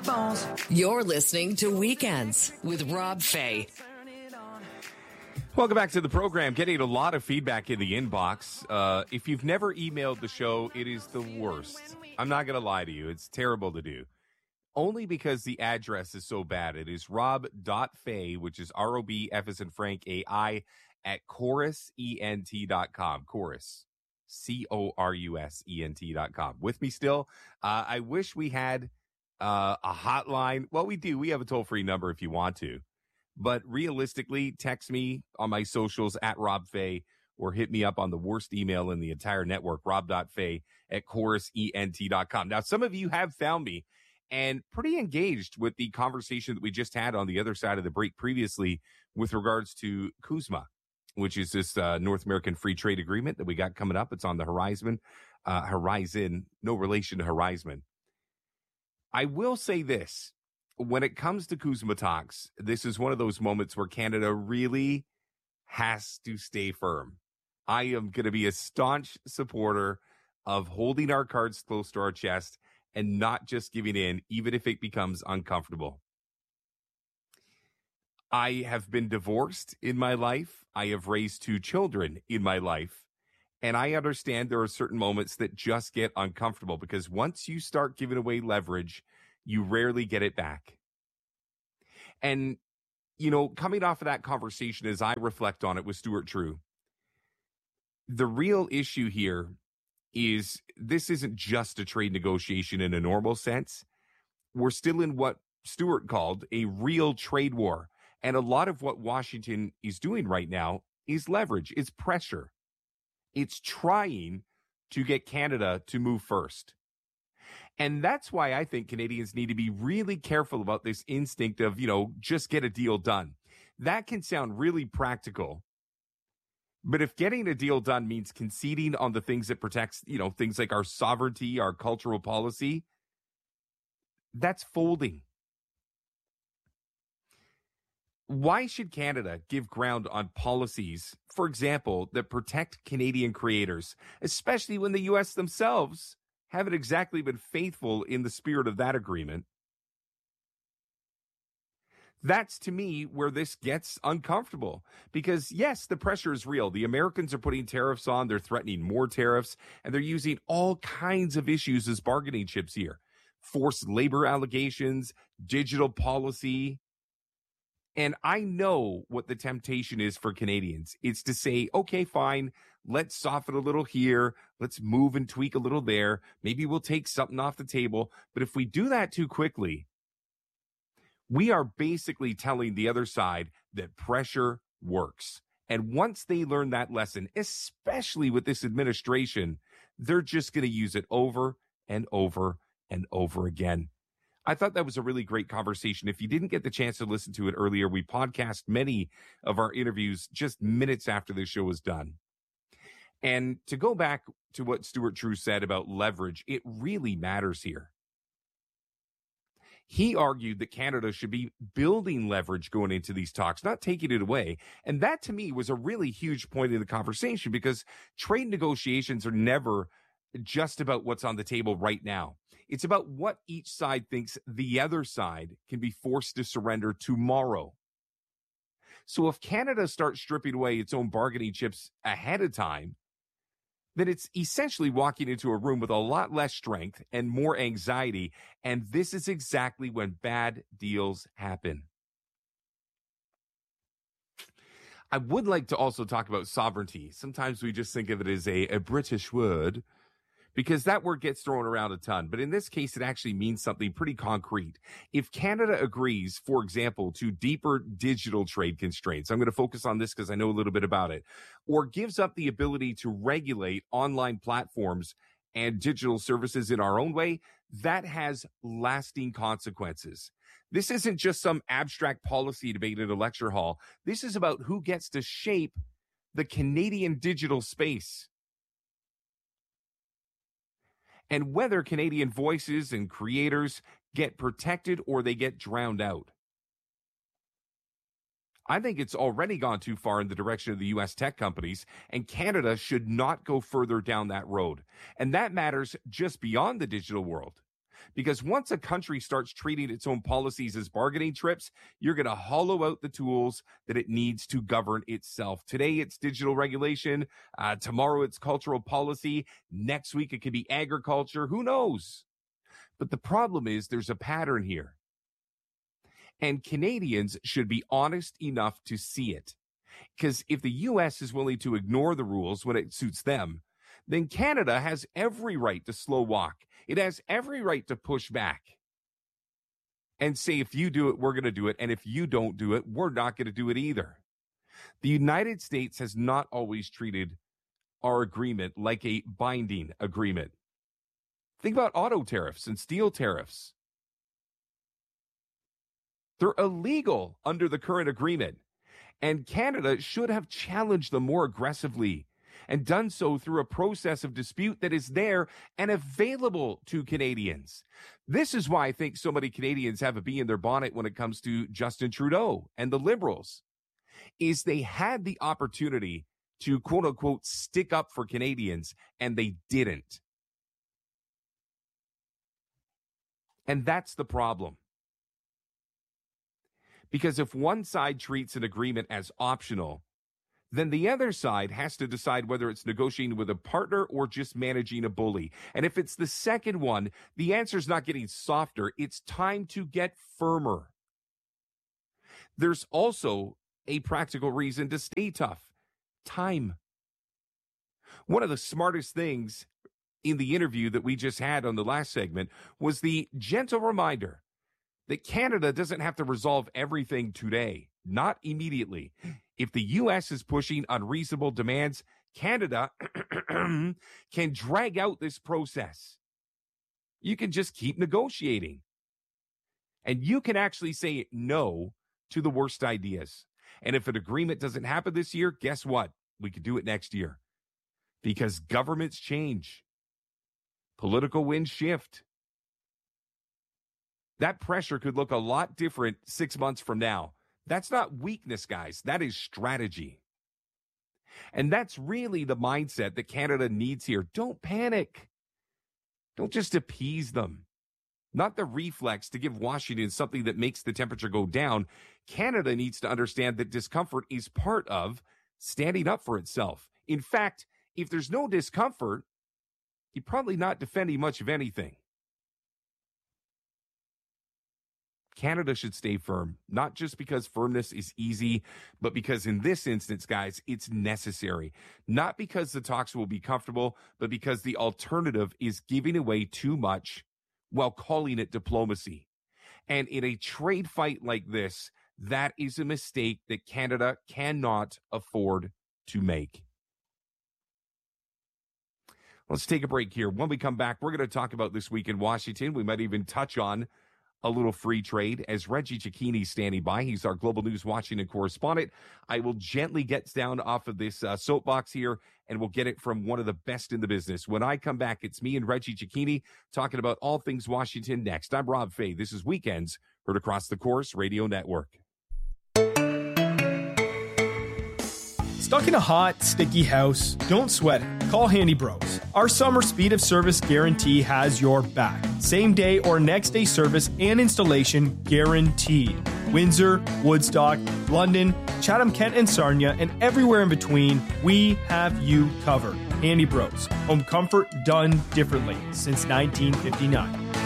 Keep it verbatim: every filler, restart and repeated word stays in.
my bones. You're listening to Weekends with Rob Fay. Welcome back to the program. Getting a lot of feedback in the inbox. Uh, if you've never emailed the show, it is the worst. I'm not going to lie to you. It's terrible to do. Only because the address is so bad. It is rob.fay, which is R O B F as in Frank, A I, at chorus ent dot com. Chorus. C O R U S E N T dot com. With me still? Uh, I wish we had uh, a hotline. Well, we do. We have a toll-free number if you want to. But realistically, text me on my socials at Rob Fay or hit me up on the worst email in the entire network, rob.fay at chorus ent dot com. Now, some of you have found me and pretty engaged with the conversation that we just had on the other side of the break previously with regards to CUSMA, which is this uh, North American Free Trade Agreement that we got coming up. It's on the horizon. Uh, horizon, no relation to Horizon. I will say this. When it comes to CUSMA talks, this is one of those moments where Canada really has to stay firm. I am going to be a staunch supporter of holding our cards close to our chest and not just giving in, even if it becomes uncomfortable. I have been divorced in my life. I have raised two children in my life. And I understand there are certain moments that just get uncomfortable because once you start giving away leverage, you rarely get it back. And, you know, coming off of that conversation as I reflect on it with Stuart True, the real issue here is this isn't just a trade negotiation in a normal sense. We're still in what Stuart called a real trade war. And a lot of what Washington is doing right now is leverage. It's pressure. It's trying to get Canada to move first. And that's why I think Canadians need to be really careful about this instinct of, you know, just get a deal done. That can sound really practical. But if getting a deal done means conceding on the things that protects, you know, things like our sovereignty, our cultural policy, that's folding. Why should Canada give ground on policies, for example, that protect Canadian creators, especially when the U S themselves haven't exactly been faithful in the spirit of that agreement? That's, to me, where this gets uncomfortable. Because, yes, the pressure is real. The Americans are putting tariffs on. They're threatening more tariffs. And they're using all kinds of issues as bargaining chips here. Forced labor allegations, digital policy. And I know what the temptation is for Canadians. It's to say, okay, fine, let's soften a little here. Let's move and tweak a little there. Maybe we'll take something off the table. But if we do that too quickly, we are basically telling the other side that pressure works. And once they learn that lesson, especially with this administration, they're just going to use it over and over and over again. I thought that was a really great conversation. If you didn't get the chance to listen to it earlier, we podcast many of our interviews just minutes after the show was done. And to go back to what Stuart True said about leverage, it really matters here. He argued that Canada should be building leverage going into these talks, not taking it away. And that, to me, was a really huge point in the conversation because trade negotiations are never just about what's on the table right now. It's about what each side thinks the other side can be forced to surrender tomorrow. So if Canada starts stripping away its own bargaining chips ahead of time, then it's essentially walking into a room with a lot less strength and more anxiety. And this is exactly when bad deals happen. I would like to also talk about sovereignty. Sometimes we just think of it as a, a British word, because that word gets thrown around a ton. But in this case, it actually means something pretty concrete. If Canada agrees, for example, to deeper digital trade constraints, I'm going to focus on this because I know a little bit about it, or gives up the ability to regulate online platforms and digital services in our own way, that has lasting consequences. This isn't just some abstract policy debate at a lecture hall. This is about who gets to shape the Canadian digital space, and whether Canadian voices and creators get protected or they get drowned out. I think it's already gone too far in the direction of the U S tech companies, and Canada should not go further down that road. And that matters just beyond the digital world. Because once a country starts treating its own policies as bargaining trips, you're going to hollow out the tools that it needs to govern itself. Today, it's digital regulation. Uh, tomorrow, it's cultural policy. Next week, it could be agriculture. Who knows? But the problem is there's a pattern here. And Canadians should be honest enough to see it. Because if the U S is willing to ignore the rules when it suits them, then Canada has every right to slow walk. It has every right to push back and say, if you do it, we're going to do it. And if you don't do it, we're not going to do it either. The United States has not always treated our agreement like a binding agreement. Think about auto tariffs and steel tariffs. They're illegal under the current agreement. And Canada should have challenged them more aggressively and done so through a process of dispute that is there and available to Canadians. This is why I think so many Canadians have a bee in their bonnet when it comes to Justin Trudeau and the Liberals, is they had the opportunity to, quote unquote, stick up for Canadians, and they didn't. And that's the problem. Because if one side treats an agreement as optional, then the other side has to decide whether it's negotiating with a partner or just managing a bully. And if it's the second one, the answer is not getting softer. It's time to get firmer. There's also a practical reason to stay tough. Time. One of the smartest things in the interview that we just had on the last segment was the gentle reminder that Canada doesn't have to resolve everything today, not immediately. If the U S is pushing unreasonable demands, Canada can drag out this process. You can just keep negotiating. And you can actually say no to the worst ideas. And if an agreement doesn't happen this year, guess what? We could do it next year. Because governments change. Political winds shift. That pressure could look a lot different six months from now. That's not weakness, guys. That is strategy. And that's really the mindset that Canada needs here. Don't panic. Don't just appease them. Not the reflex to give Washington something that makes the temperature go down. Canada needs to understand that discomfort is part of standing up for itself. In fact, if there's no discomfort, you're probably not defending much of anything. Canada should stay firm, not just because firmness is easy, but because in this instance, guys, it's necessary. Not because the talks will be comfortable, but because the alternative is giving away too much while calling it diplomacy. And in a trade fight like this, that is a mistake that Canada cannot afford to make. Let's take a break here. When we come back, we're going to talk about this week in Washington. We might even touch on a little free trade as Reggie Cecchini standing by. He's our Global News Washington correspondent. I will gently get down off of this uh, soapbox here, and we'll get it from one of the best in the business. When I come back, it's me and Reggie Cecchini talking about all things Washington next. I'm Rob Fay. This is Weekends, heard across the Corus Radio Network. Stuck in a hot, sticky house? Don't sweat it. Call Handy Bros. Our summer speed of service guarantee has your back. Same day or next day service and installation guaranteed. Windsor, Woodstock, London, Chatham, Kent, and Sarnia, and everywhere in between, we have you covered. Handy Bros. Home comfort done differently since nineteen fifty-nine.